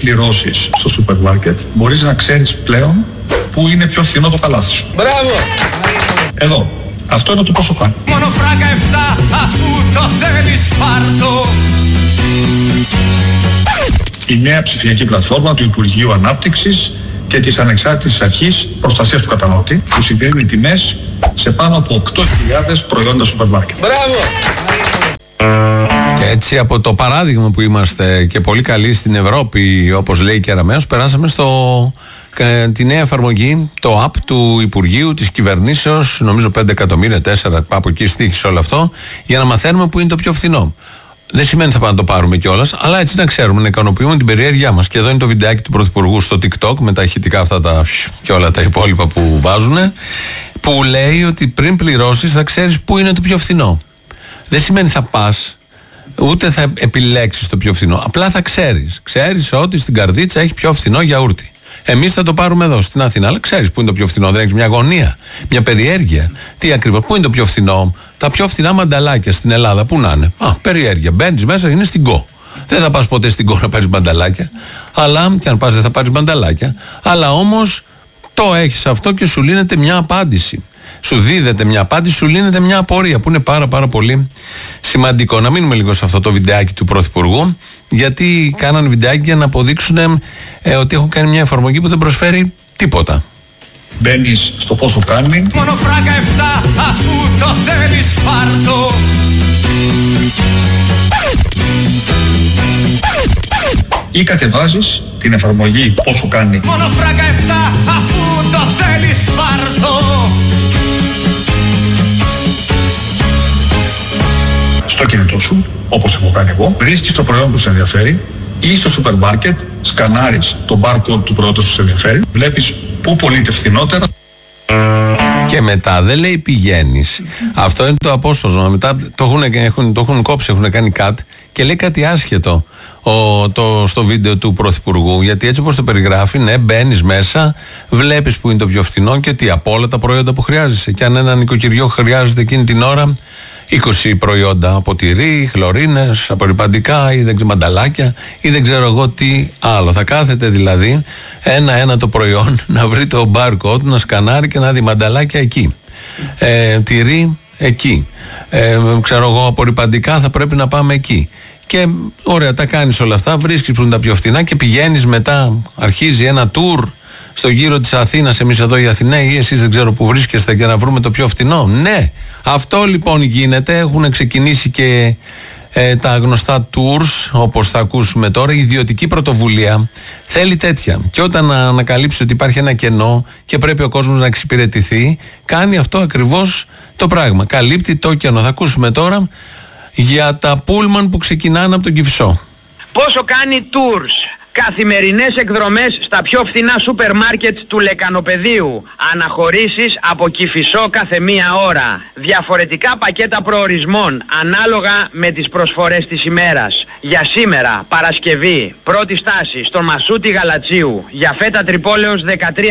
πληρώσεις στο σούπερ μάρκετ, μπορείς να ξέρεις πλέον πού είναι πιο φθηνό το καλάθι σου. Μπράβο! Εδώ. Αυτό είναι το πόσο κάνει. Μόνο φράγκα 7, αφού το θέλεις πάρτο. Η νέα ψηφιακή πλατφόρμα του Υπουργείου Ανάπτυξης και της Ανεξάρτητης Αρχής Προστασίας του Καταναλωτή, που συγκρίνει τιμές σε πάνω από 8.000 προϊόντα σούπερ μάρκετ. Μπράβο! Και έτσι από το παράδειγμα που είμαστε και πολύ καλοί στην Ευρώπη, όπως λέει και Αραμαίος, περάσαμε τη νέα εφαρμογή, το app του Υπουργείου, της κυβερνήσεως, νομίζω 5 εκατομμύρια, 4, από εκεί στήχησε όλο αυτό, για να μαθαίνουμε που είναι το πιο φθηνό. Δεν σημαίνει θα πάμε να το πάρουμε κιόλας, αλλά έτσι να ξέρουμε, να ικανοποιούμε την περιέργειά μας. Και εδώ είναι το βιντεάκι του Πρωθυπουργού στο TikTok, με τα ηχητικά αυτά και όλα τα υπόλοιπα που βάζουν, που λέει ότι πριν πληρώσεις θα ξέρεις που είναι το πιο φθηνό. Δεν σημαίνει θα πας, ούτε θα επιλέξεις το πιο φθηνό. Απλά θα ξέρεις. Ξέρεις ότι στην Καρδίτσα έχει πιο φθηνό γιαούρτι. Εμείς θα το πάρουμε εδώ στην Αθήνα, αλλά ξέρεις που είναι το πιο φθηνό. Δεν έχεις μια αγωνία, μια περιέργεια. Τι ακριβώς, πού είναι το πιο φθηνό? Τα πιο φθηνά μανταλάκια στην Ελλάδα, πού να είναι? Περιέργεια. Μπαίνεις μέσα, είναι στην Go. Δεν θα πας ποτέ στην Go να πάρεις μανταλάκια. Αλλά, και αν πας δεν θα πάρεις μανταλάκια. Αλλά όμως το έχεις αυτό και σου λύνεται μια απάντηση. Σου δίδεται μια απάντηση, σου λύνεται μια απορία που είναι πάρα πολύ σημαντικό. Να μείνουμε λίγο σε αυτό το βιντεάκι του Πρωθυπουργού, γιατί κάνανε βιντεάκι για να αποδείξουν ότι έχουν κάνει μια εφαρμογή που δεν προσφέρει τίποτα. Μπαίνεις στο πόσο κάνει. Μόνο φράγκα 7, αφού το θέλεις πάρτο. Ή κατεβάζεις την εφαρμογή πόσο κάνει. Μόνο φράγκα 7, αφού το θέλεις πάρτο. Στο κινητό σου, όπως έχω κάνει εγώ, βρίσκεις το προϊόν που σε ενδιαφέρει ή στο σούπερ μάρκετ, σκανάρεις το barcode του προϊόντος που σε ενδιαφέρει, βλέπεις πού πωλείται φθηνότερα. Και μετά δεν λέει πηγαίνεις. Αυτό είναι το απόσπασμα. Μετά το έχουν κόψει, έχουν κάνει cut και λέει κάτι άσχετο στο βίντεο του Πρωθυπουργού. Γιατί έτσι όπως το περιγράφει, ναι, μπαίνεις μέσα, βλέπεις που είναι το πιο φθηνό και τι από όλα τα προϊόντα που χρειάζεσαι. Και αν ένα νοικοκυριό χρειάζεται εκείνη την ώρα 20 προϊόντα από τυρί, χλωρίνες, απορρυπαντικά ή μανταλάκια ή δεν ξέρω εγώ τι άλλο. Θα κάθεται δηλαδή ένα-ένα το προϊόν να βρει το barcode, να σκανάρει και να δει μανταλάκια εκεί. Τυρί εκεί. Ξέρω εγώ, απορρυπαντικά θα πρέπει να πάμε εκεί. Και ωραία, τα κάνεις όλα αυτά, βρίσκεις που είναι τα πιο φθηνά και πηγαίνεις μετά, αρχίζει ένα tour στο γύρο της Αθήνας, εμείς εδώ οι Αθηναίοι ή εσείς δεν ξέρω που βρίσκεστε, για να βρούμε το πιο φθηνό. Ναι, αυτό λοιπόν γίνεται. Έχουν ξεκινήσει και τα γνωστά tours, όπως θα ακούσουμε τώρα. Η ιδιωτική πρωτοβουλία θέλει τέτοια. Και όταν ανακαλύψει ότι υπάρχει ένα κενό και πρέπει ο κόσμος να εξυπηρετηθεί, κάνει αυτό ακριβώς το πράγμα. Καλύπτει το κενό. Θα ακούσουμε τώρα για τα πούλμαν που ξεκινάνε από τον Κηφισό. Πόσο κάνει tours? Καθημερινές εκδρομές στα πιο φθηνά σούπερ μάρκετ του Λεκανοπεδίου. Αναχωρήσεις από Κηφισό κάθε μία ώρα. Διαφορετικά πακέτα προορισμών ανάλογα με τις προσφορές της ημέρας. Για σήμερα, Παρασκευή, πρώτη στάση στον Μασούτη Γαλατσίου. Για φέτα Τρυπόλεως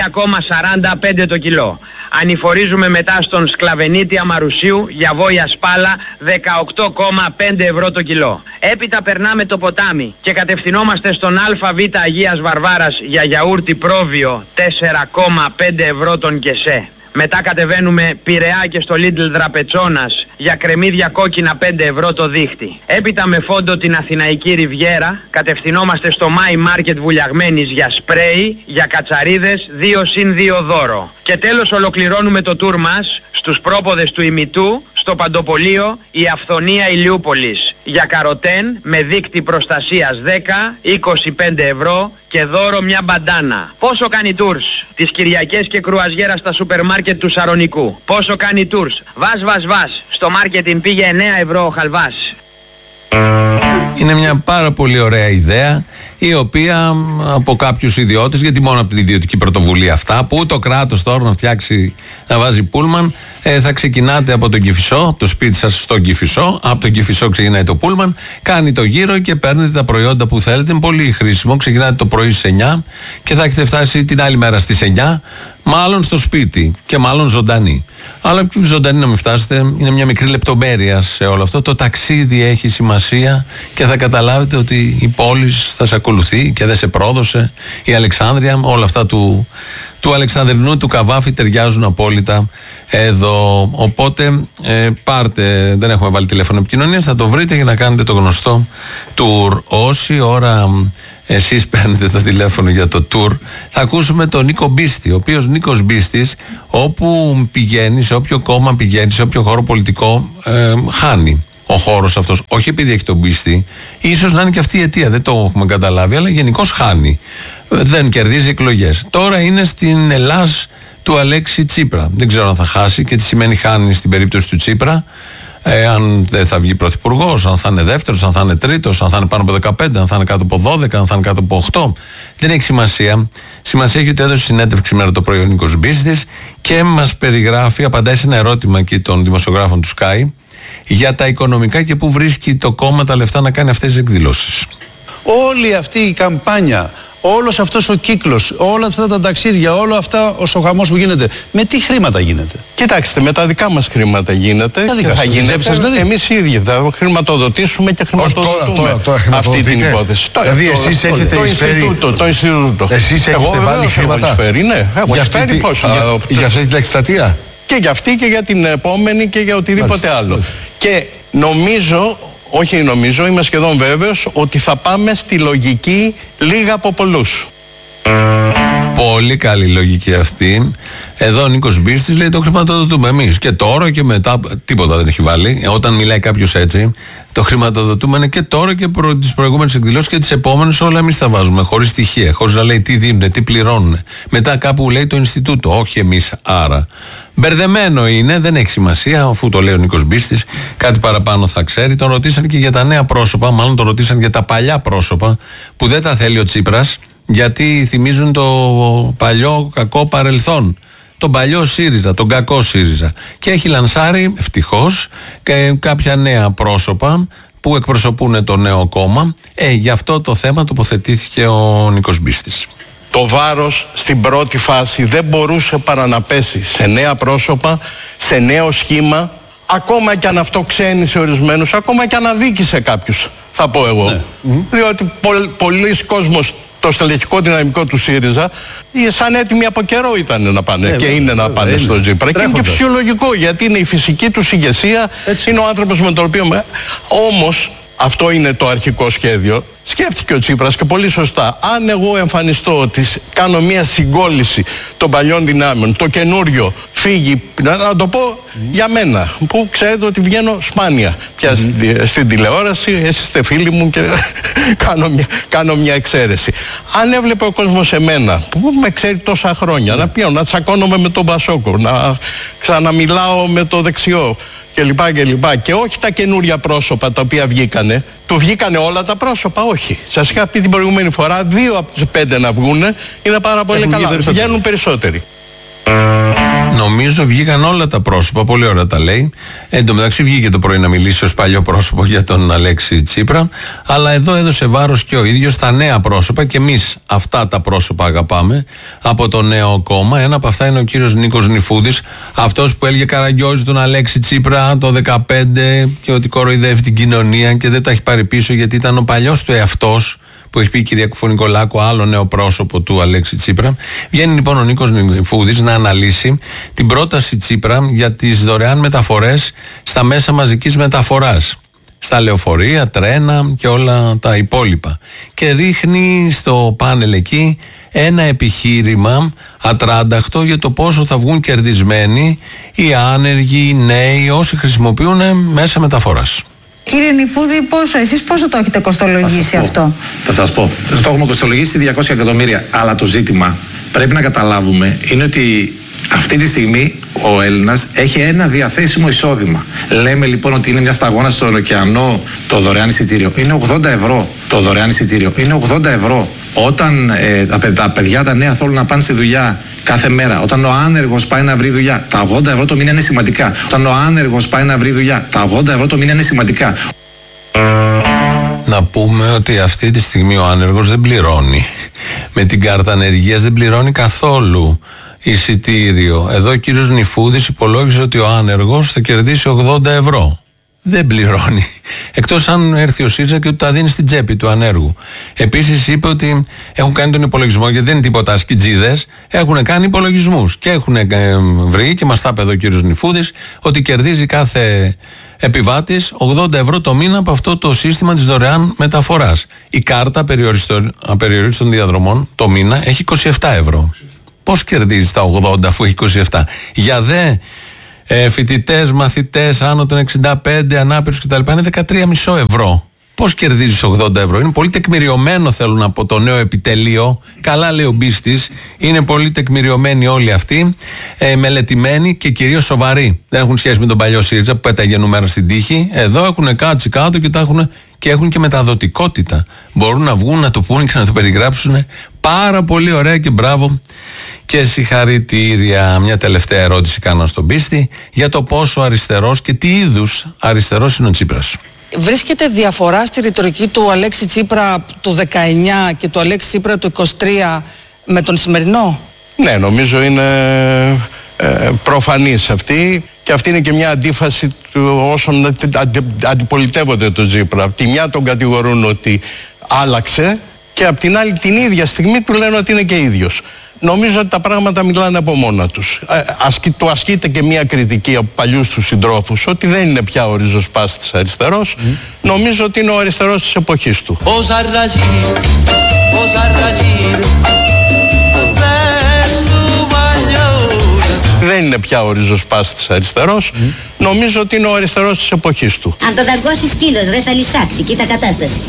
13,45 το κιλό. Ανηφορίζουμε μετά στον Σκλαβενίτη Αμαρουσίου για βόια Σπάλα 18,5 ευρώ το κιλό. Έπειτα περνάμε το ποτάμι και κατευθυνόμαστε στον ΑΒ Αγίας Βαρβάρας για γιαούρτι πρόβιο 4,5 ευρώ τον κεσέ. Μετά κατεβαίνουμε Πειραιά και στο Lidl Δραπετσόνας για κρεμμύδια κόκκινα 5 ευρώ το δίχτυ. Έπειτα με φόντο την Αθηναϊκή Ριβιέρα κατευθυνόμαστε στο My Market Βουλιαγμένης για σπρέι, για κατσαρίδες 2 συν 2 δώρο. Και τέλος ολοκληρώνουμε το τουρ μας στους πρόποδες του Ημιτού, στο Παντοπολείο η Αυθονία Ηλιούπολης για καροτέν με δείκτη προστασίας 10, 25 ευρώ και δώρο μια μπαντάνα. Πόσο κάνει tours τις Κυριακές και κρουαζιέρα στα σούπερ μάρκετ του Σαρονικού? Πόσο κάνει tours? Βας. Στο μάρκετινγκ πήγε 9 ευρώ ο χαλβάς. Είναι μια πάρα πολύ ωραία ιδέα, η οποία από κάποιους ιδιώτες, γιατί μόνο από την ιδιωτική πρωτοβουλία αυτά, που το κράτος τώρα να φτιάξει, να βάζει πούλμαν, θα ξεκινάτε από τον Κηφισό, το σπίτι σας στον Κηφισό, από τον Κηφισό ξεκινάει το πούλμαν, κάνει το γύρο και παίρνετε τα προϊόντα που θέλετε. Είναι πολύ χρήσιμο. Ξεκινάτε το πρωί στις 9 και θα έχετε φτάσει την άλλη μέρα στις 9 Μάλλον στο σπίτι και μάλλον ζωντανή. Αλλά και ζωντανή να μην φτάσετε, είναι μια μικρή λεπτομέρεια σε όλο αυτό. Το ταξίδι έχει σημασία και θα καταλάβετε ότι η πόλη θα σε ακολουθεί και δεν σε πρόδωσε. Η Αλεξάνδρεια, όλα αυτά του Αλεξανδρινού, του Καβάφη ταιριάζουν απόλυτα εδώ. Οπότε πάρτε, δεν έχουμε βάλει τηλέφωνο επικοινωνίας, θα το βρείτε για να κάνετε το γνωστό tour. Όση ώρα εσείς παίρνετε το τηλέφωνο για το tour, θα ακούσουμε τον Νίκο Μπίστη, ο οποίος Νίκος Μπίστης, όπου πηγαίνει, σε όποιο κόμμα πηγαίνει, σε όποιο χώρο πολιτικό, χάνει ο χώρος αυτός. Όχι επειδή έχει τον Μπίστη, ίσως να είναι και αυτή η αιτία, δεν το έχουμε καταλάβει, αλλά γενικώς χάνει. Δεν κερδίζει εκλογές. Τώρα είναι στην Ελλάς του Αλέξη Τσίπρα. Δεν ξέρω αν θα χάσει και τι σημαίνει χάνει στην περίπτωση του Τσίπρα. Αν δεν θα βγει πρωθυπουργός, αν θα είναι δεύτερος, αν θα είναι τρίτος, αν θα είναι πάνω από 15, αν θα είναι κάτω από 12, αν θα είναι κάτω από 8. Δεν έχει σημασία. Σημασία έχει ότι έδωσε συνέντευξη σήμερα το πρωί ο Νίκος Μπίστης και μας περιγράφει, απαντάει σε ένα ερώτημα εκεί των δημοσιογράφων του Sky για τα οικονομικά και πού βρίσκει το κόμμα τα λεφτά να κάνει αυτές τις εκδηλώσεις. Όλη αυτή η καμπάνια, όλος αυτός ο κύκλος, όλα αυτά τα ταξίδια, όλα αυτά ο χαμός που γίνεται, με τι χρήματα γίνεται? Κοιτάξτε, με τα δικά μας χρήματα γίνεται. Τα δικά και θα σας, γίνεται. δηλαδή. Εμείς οι ίδιοι θα χρηματοδοτήσουμε και χρηματοδοτούμε αυτή την υπόθεση. Δηλαδή εσείς έχετε εισφέρει. Το Ινστιτούτο. Εσείς έχετε βάλει χρήματα. Ναι, έχω εισφέρει πόσα. Για αυτή την εκστρατεία. Και για αυτή και για την επόμενη και για οτιδήποτε άλλο. Και νομίζω, είμαι σχεδόν βέβαιος ότι θα πάμε στη λογική λίγα από πολλούς. Πολύ καλή λογική αυτή. Εδώ ο Νίκος Μπίστης λέει το χρηματοδοτούμε εμείς. Και τώρα και μετά, τίποτα δεν έχει βάλει. Όταν μιλάει κάποιος έτσι, το χρηματοδοτούμε και τώρα και τις προηγούμενες εκδηλώσεις και τις επόμενες, όλα εμείς τα βάζουμε. Χωρίς στοιχεία, χωρίς να λέει τι δίνουν, τι πληρώνουν. Μετά κάπου λέει το Ινστιτούτο, όχι εμείς. Άρα μπερδεμένο είναι, δεν έχει σημασία, αφού το λέει ο Νίκος Μπίστης, κάτι παραπάνω θα ξέρει. Τον ρωτήσαν και για τα νέα πρόσωπα, μάλλον τον ρωτήσαν για τα παλιά πρόσωπα που δεν τα θέλει ο Τσίπρας, γιατί θυμίζουν το παλιό κακό παρελθόν. Τον παλιό ΣΥΡΙΖΑ, τον κακό ΣΥΡΙΖΑ. Και έχει λανσάρει ευτυχώς και κάποια νέα πρόσωπα που εκπροσωπούν το νέο κόμμα. Γι' αυτό το θέμα τοποθετήθηκε ο Νίκος Μπίστης. Το βάρος στην πρώτη φάση δεν μπορούσε παρά να πέσει σε νέα πρόσωπα, σε νέο σχήμα, ακόμα και αν αυτό ξένησε ορισμένους, ακόμα και αν αδίκησε κάποιους, θα πω εγώ. Ναι. Διότι πολλοί κόσμος, το στελεχικό δυναμικό του ΣΥΡΙΖΑ, σαν έτοιμοι από καιρό ήταν να πάνε και είναι να πάνε στο Τσίπρα. Και είναι και φυσιολογικό, γιατί είναι η φυσική του ηγεσία, είναι ο άνθρωπος με τον οποίο. Όμως, αυτό είναι το αρχικό σχέδιο. Σκέφτηκε ο Τσίπρας και πολύ σωστά. Αν εγώ εμφανιστώ ότι κάνω μια συγκόλληση των παλιών δυνάμεων, το καινούριο φύγει, να το πω για μένα, που ξέρετε ότι βγαίνω σπάνια πια στην τηλεόραση, εσείς είστε φίλοι μου και κάνω μια εξαίρεση. Αν έβλεπε ο κόσμος εμένα, που με ξέρει τόσα χρόνια, να πιω, να τσακώνομαι με τον Πασόκο, να ξαναμιλάω με το δεξιό, και όχι τα καινούρια πρόσωπα τα οποία βγήκανε. Του βγήκανε όλα τα πρόσωπα, όχι. Σας είχα πει την προηγούμενη φορά, 2 από τους 5 να βγούνε, είναι πάρα πολύ καλά. Βγαίνουν περισσότεροι. Νομίζω βγήκαν όλα τα πρόσωπα, πολύ ωραία τα λέει. Εν τω μεταξύ βγήκε το πρωί να μιλήσει ως παλιό πρόσωπο για τον Αλέξη Τσίπρα, αλλά εδώ έδωσε βάρος και ο ίδιος στα νέα πρόσωπα και εμείς αυτά τα πρόσωπα αγαπάμε από το νέο κόμμα. Ένα από αυτά είναι ο κύριος Νίκος Νιφούδης, αυτός που έλεγε καραγκιόζει τον Αλέξη Τσίπρα το 2015 και ότι κοροϊδεύει την κοινωνία και δεν τα έχει πάρει πίσω γιατί ήταν ο παλιός του εαυτός, που έχει πει η κυρία Κουφωνικολάκου, άλλο νέο πρόσωπο του Αλέξη Τσίπρα. Βγαίνει λοιπόν ο Νίκος Νιφούδης να αναλύσει την πρόταση Τσίπρα για τις δωρεάν μεταφορές στα μέσα μαζικής μεταφοράς, στα λεωφορεία, τρένα και όλα τα υπόλοιπα. Και ρίχνει στο πάνελ εκεί ένα επιχείρημα ατράνταχτο για το πόσο θα βγουν κερδισμένοι οι άνεργοι, οι νέοι, όσοι χρησιμοποιούν μέσα μεταφοράς. Κύριε Νιφούδη, εσείς πόσο το έχετε κοστολογήσει αυτό? Θα σας πω. Το έχουμε κοστολογήσει 200 εκατομμύρια. Αλλά το ζήτημα πρέπει να καταλάβουμε είναι ότι αυτή τη στιγμή ο Έλληνας έχει ένα διαθέσιμο εισόδημα. Λέμε λοιπόν ότι είναι μια σταγόνα στον ωκεανό το δωρεάν εισιτήριο. Είναι 80 ευρώ το δωρεάν εισιτήριο. Είναι 80 ευρώ. Όταν τα παιδιά τα νέα θέλουν να πάνε στη δουλειά κάθε μέρα, όταν ο άνεργος πάει να βρει δουλειά, τα 80 ευρώ το μήνα είναι σημαντικά. Όταν ο άνεργος πάει να βρει δουλειά, τα 80 ευρώ το μήνα είναι σημαντικά. Να πούμε ότι αυτή τη στιγμή ο άνεργος δεν πληρώνει. Με την κάρτα ανεργίας δεν πληρώνει καθόλου εισιτήριο. Εδώ ο κύριος Νιφούδης υπολόγισε ότι ο άνεργος θα κερδίσει 80 ευρώ. Δεν πληρώνει. Εκτός αν έρθει ο ΣΥΡΙΖΑ και του τα δίνει στην τσέπη του ανέργου. Επίσης είπε ότι έχουν κάνει τον υπολογισμό, γιατί δεν είναι τίποτα ασκητζίδες, έχουν κάνει υπολογισμούς και έχουν βρει, και μας τα είπε εδώ ο κύριος Νιφούδης, ότι κερδίζει κάθε επιβάτης 80 ευρώ το μήνα από αυτό το σύστημα της δωρεάν μεταφοράς. Η κάρτα απεριορίστων διαδρομών το μήνα έχει 27 ευρώ. Πώς κερδίζει τα 80 αφού έχει 27? Για δε φοιτητές, μαθητές άνω των 65, ανάπηρους κτλ. Είναι 13,5 ευρώ. Πώς κερδίζεις 80 ευρώ? Είναι πολύ τεκμηριωμένο, θέλω να πω, το νέο επιτελείο. Καλά λέει ο Μπίστης. Είναι πολύ τεκμηριωμένοι όλοι αυτοί, μελετημένοι και κυρίως σοβαροί. Δεν έχουν σχέση με τον παλιό ΣΥΡΙΖΑ που πέταγε νούμερα στην τύχη. Εδώ έχουν κάτσει κάτω και έχουν και μεταδοτικότητα. Μπορούν να βγουν, να το πούνε και να το περιγράψουν πάρα πολύ ωραία, και μπράβο και συγχαρητήρια. Μια τελευταία ερώτηση κάνω στον Πίστη για το πόσο αριστερός και τι είδους αριστερός είναι ο Τσίπρας. Βρίσκεται διαφορά στη ρητορική του Αλέξη Τσίπρα του 19 και του Αλέξη Τσίπρα του 23 με τον σημερινό? Ναι, νομίζω είναι προφανής αυτή, και αυτή είναι και μια αντίφαση του όσων αντιπολιτεύονται τον Τσίπρα. Απ' τη μια τον κατηγορούν ότι άλλαξε και απ' την άλλη την ίδια στιγμή του λένε ότι είναι και ίδιος. Νομίζω ότι τα πράγματα μιλάνε από μόνα τους. Του ασκείται και μια κριτική από παλιούς τους συντρόφους ότι δεν είναι πια ο ριζοσπάστης αριστερός. Νομίζω ότι είναι ο αριστερός της εποχής του. Δεν είναι πια ο ριζοσπάστης αριστερός. Νομίζω ότι είναι ο αριστερός της εποχής του. Αν το δαγκώσει σκύλος δεν θα λυσάξει. Κοίτα κατάσταση.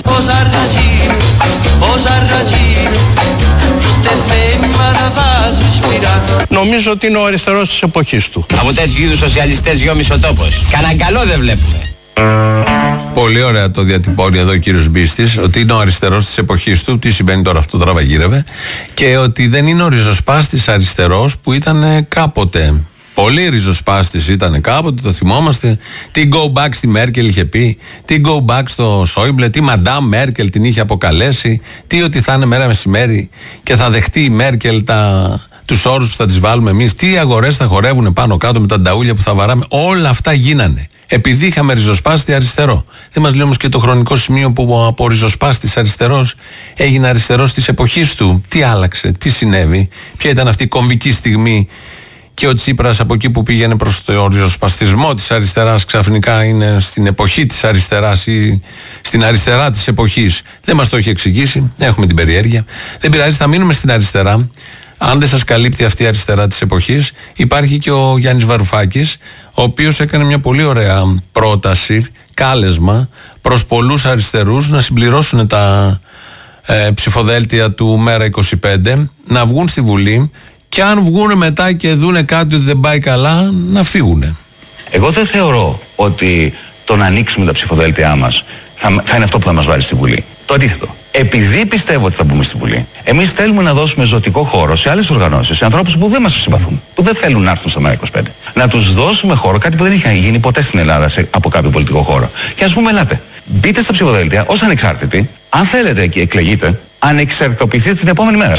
Νομίζω ότι είναι ο αριστερός της εποχής του. Από τέτοιου είδους σοσιαλιστές γιόμισε ο τόπος. Κανένα καλό δεν βλέπουμε. Πολύ ωραία το διατυπώνει εδώ ο κύριος Μπίστης, ότι είναι ο αριστερός της εποχής του. Τι σημαίνει τώρα αυτό, τραβαγύρευε. Και ότι δεν είναι ο ριζοσπάστης αριστερός που ήταν κάποτε. Πολύ ριζοσπάστης ήταν κάποτε, το θυμόμαστε. Τι go back στη Μέρκελ είχε πει, τι go back στο Σόιμπλε, τι Μαντάμ Μέρκελ την είχε αποκαλέσει, τι ότι θα είναι μέρα μεσημέρι και θα δεχτεί η Μέρκελ τους όρους που θα τις βάλουμε εμείς, τι αγορές θα χορεύουν πάνω κάτω με τα νταούλια που θα βαράμε. Όλα αυτά γίνανε. Επειδή είχαμε ριζοσπάστη αριστερό. Δεν μας λέει όμως και το χρονικό σημείο που από ριζοσπάστης αριστερός έγινε αριστερός της εποχής του. Τι άλλαξε, τι συνέβη, ποια ήταν αυτή η κομβική στιγμή? Και ο Τσίπρας από εκεί που πήγαινε προς το ριζοσπαστισμό της αριστεράς ξαφνικά είναι στην εποχή της αριστεράς ή στην αριστερά της εποχής. Δεν μας το έχει εξηγήσει, έχουμε την περιέργεια. Δεν πειράζει, θα μείνουμε στην αριστερά. Αν δεν σας καλύπτει αυτή η αριστερά της εποχής, υπάρχει και ο Γιάννης Βαρουφάκης, ο οποίος έκανε μια πολύ ωραία πρόταση, κάλεσμα προς πολλούς αριστερούς να συμπληρώσουν τα ψηφοδέλτια του Μέρα 25, να βγουν στη Βουλή, και αν βγουν μετά και δούνε κάτι ότι δεν πάει καλά, να φύγουνε. Εγώ δεν θεωρώ ότι το να ανοίξουμε τα ψηφοδέλτια μας θα είναι αυτό που θα μας βάλει στη Βουλή. Το αντίθετο. Επειδή πιστεύω ότι θα μπούμε στη Βουλή, εμείς θέλουμε να δώσουμε ζωτικό χώρο σε άλλες οργανώσεις, σε ανθρώπους που δεν μας συμπαθούν, που δεν θέλουν να έρθουν στο Μέρα 25. Να τους δώσουμε χώρο, κάτι που δεν είχε γίνει ποτέ στην Ελλάδα από κάποιο πολιτικό χώρο. Και ας πούμε, ελάτε, μπείτε στα ψηφοδέλτια ως ανεξάρτητοι, αν θέλετε και εκλεγείτε, ανεξαρτητοποιηθείτε την επόμενη μέρα.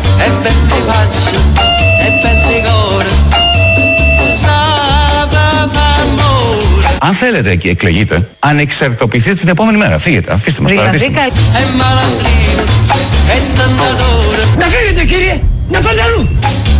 Αν θέλετε και εκλεγείτε, ανεξαρτητοποιηθείτε την επόμενη μέρα. Φύγετε, αφήστε μας, παρατήστε μας. Να φύγετε, κύριε, να πάτε αλλού.